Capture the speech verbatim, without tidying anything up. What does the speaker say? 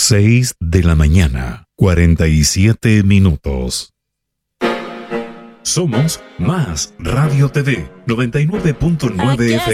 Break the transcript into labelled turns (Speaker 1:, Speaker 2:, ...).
Speaker 1: seis de la mañana, cuarenta y siete minutos. Somos Más Radio T V noventa y nueve punto nueve F